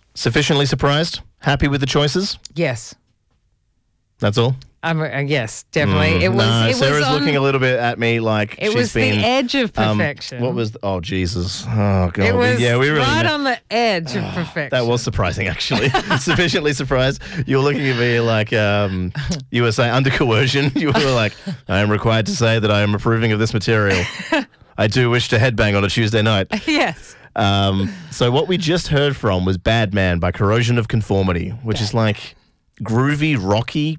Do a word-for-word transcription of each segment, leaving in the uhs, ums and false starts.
Sufficiently surprised? Happy with the choices? Yes. That's all? Um, uh, yes, definitely. Mm, it was. no, it Sarah's was on, looking a little bit at me like It she's was been, the edge of um, perfection. what was? The, oh Jesus! Oh God! It was yeah, we really right met- on the edge of perfection. That was surprising, actually. Sufficiently surprised. You were looking at me like um, you were saying under coercion. You were like, "I am required to say that I am approving of this material. I do wish to headbang on a Tuesday night." Yes. Um, so what we just heard from was "Bad Man" by Corrosion of Conformity, which Bad is like groovy, rocky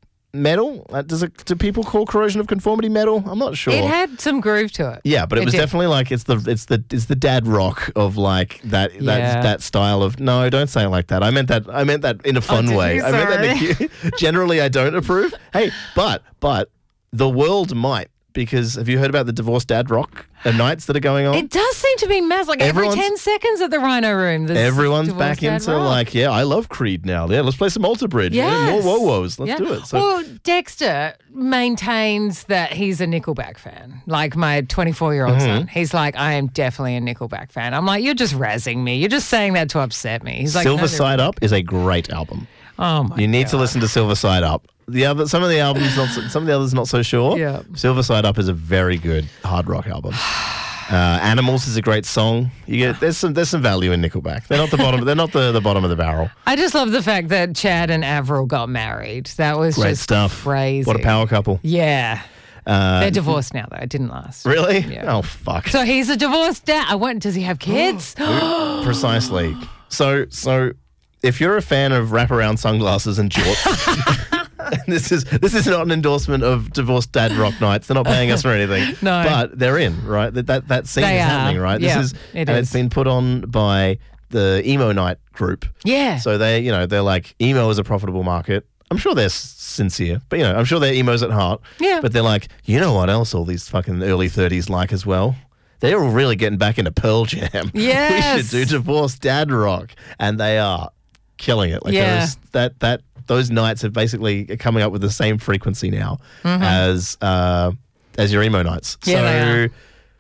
metal. Uh, does it? Do people call Corrosion of Conformity metal? I'm not sure. It had some groove to it. Yeah, but it, It was did. definitely like it's the it's the it's the dad rock of like that Yeah. that that style of no, don't say it like that. I meant that I meant that in a fun Oh, did way. you? I meant that in a Sorry. cute, generally I don't approve. Hey, but but the world might, because have you heard about the divorced dad rock uh, nights that are going on? It does seem to be mass. Like every Everyone's- ten seconds at the Rhino Room. there's Everyone's Divorced back Dad into Rock. like, yeah, I love Creed now. Yeah, let's play some Alter Bridge. Yeah, Yes. more whoa-wows. Let's Yeah. do it. So Well, Dexter maintains that he's a Nickelback fan. Like my twenty-four-year-old Mm-hmm. son. He's like, I am definitely a Nickelback fan. I'm like, you're just razzing me. You're just saying that to upset me. He's like, Silver no, they're- Side Up is a great album. Oh my You need God. to listen to Silver Side Up. The other, some of the albums, not so, some of the others, not so sure. Yeah. Silver Side Up is a very good hard rock album. Uh, Animals is a great song. You get there's some there's some value in Nickelback. They're not the bottom. They're not the, the bottom of the barrel. I just love the fact that Chad and Avril got married. That was Great just stuff. crazy. What a power couple. Yeah. Uh, They're divorced now, though. It didn't last. really? Yeah. Oh fuck. So he's a divorced dad. I went, does he have kids? Precisely. So so if you're a fan of wraparound sunglasses and jorts. This is this is not an endorsement of divorced dad rock nights. They're not paying us for anything. No. But they're in, right? That that, that scene They is are. happening, right? This Yeah, is it and is. it's been put on by the Emo Night group. Yeah. So they, you know, they're like, emo is a profitable market. I'm sure they're s- sincere, but you know, I'm sure they're emos at heart. Yeah. But they're like, you know what else all these fucking early thirties like as well? They're all really getting back into Pearl Jam. Yes. We should do divorced dad rock. And they are killing it. Like Yeah. those, that that those nights are basically coming up with the same frequency now as uh, as your emo nights. Mm-hmm. Yeah, they so are.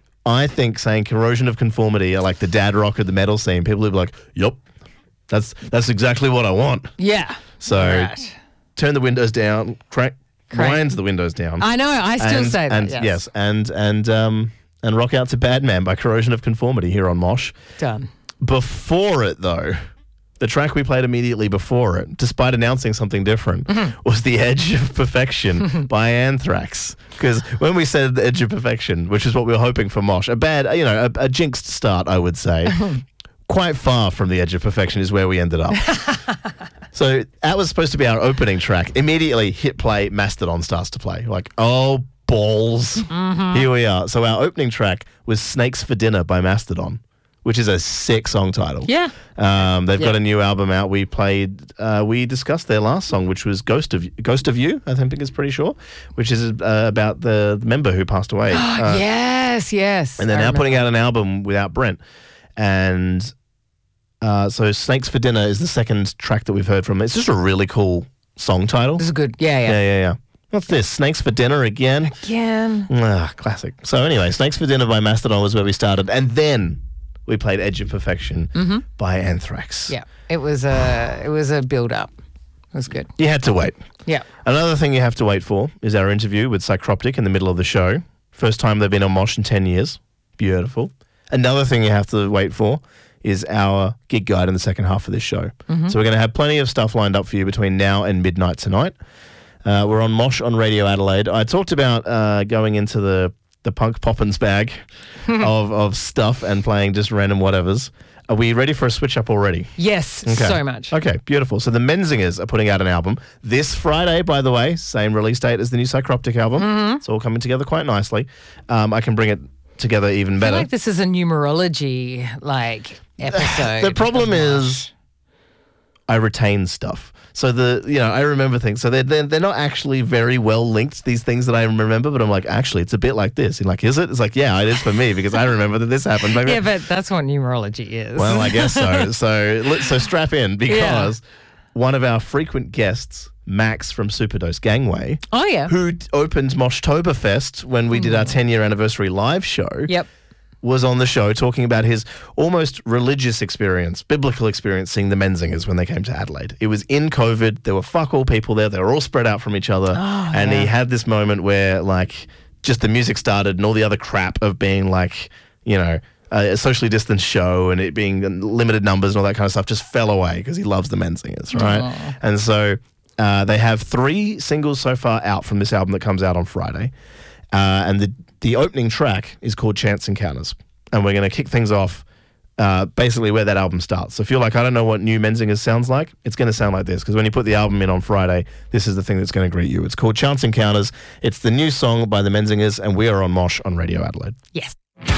I think saying Corrosion of Conformity are like the dad rock of the metal scene. People will be like, "Yup, that's that's exactly what I want." Yeah. So Right. turn the windows down, crack, Crank. winds the windows down. I know. I still and, say that. and yes. and and um and rock out to Bad Man by Corrosion of Conformity here on Mosh. Done. Before it, though, the track we played immediately before it, despite announcing something different, Mm-hmm. was The Edge of Perfection by Anthrax. Because when we said The Edge of Perfection, which is what we were hoping for Mosh, a bad, you know, a, a jinxed start, I would say, quite far from The Edge of Perfection is where we ended up. So that was supposed to be our opening track. Immediately hit play, Mastodon starts to play. Like, oh, balls. Mm-hmm. Here we are. So our opening track was Snakes for Dinner by Mastodon, which is a sick song title. Yeah. Um, they've got Yeah. a new album out. We played, uh, we discussed their last song, which was Ghost of Ghost of You, I think is pretty sure, which is uh, about the member who passed away. Uh, yes, yes. and they're I now remember. putting out an album without Brent. And uh, so Snakes for Dinner is the second track that we've heard from. It's just a really cool song title. This is good. Yeah, Yeah, yeah. yeah, yeah. What's this? Snakes for Dinner again? Again. Ah, classic. So anyway, Snakes for Dinner by Mastodon was where we started. And then we played Edge of Perfection by Anthrax. Mm-hmm. Yeah. It was a it was a build up. It was good. You had to wait. Yeah. Another thing you have to wait for is our interview with Psychroptic in the middle of the show. First time they've been on Mosh in ten years. Beautiful. Another thing you have to wait for is our gig guide in the second half of this show. Mm-hmm. So we're going to have plenty of stuff lined up for you between now and midnight tonight. Uh, we're on Mosh on Radio Adelaide. I talked about uh, going into the, the punk poppins bag of, of stuff and playing just random whatevers. Are we ready for a switch up already? Yes, Okay. so much. Okay, beautiful. So the Menzingers are putting out an album this Friday, by the way. Same release date as the new Psychroptic album. Mm-hmm. It's all coming together quite nicely. Um, I can bring it together even I better. feel like this is a numerology like episode. The problem of is Mosh. I retain stuff. So the you know I remember things. So they're, they're they're not actually very well linked, these things that I remember. But I'm like, actually, it's a bit like this. And like, is it? It's like, yeah, it is for me because I remember that this happened. Like, Yeah, but that's what numerology is. well, I guess so. So let- so strap in because one of our frequent guests, Max from Superdose Gangway, oh yeah. who t- opened Moshtoberfest when we did our ten-year anniversary live show, Yep. was on the show talking about his almost religious experience, biblical experience, seeing the Menzingers when they came to Adelaide. It was in COVID. There were fuck all people there. They were all spread out from each other. Oh, and yeah. he had this moment where, like, just the music started and all the other crap of being, like, you know, a socially distanced show and it being limited numbers and all that kind of stuff just fell away because he loves the Menzingers, right? Aww. And so uh, they have three singles so far out from this album that comes out on Friday. Uh, and the, the opening track is called Chance Encounters. And we're going to kick things off uh, basically where that album starts. So if you're like, I don't know what new Menzingers sounds like, it's going to sound like this because when you put the album in on Friday, this is the thing that's going to greet you. It's called Chance Encounters. It's the new song by the Menzingers and we are on Mosh on Radio Adelaide. Yes.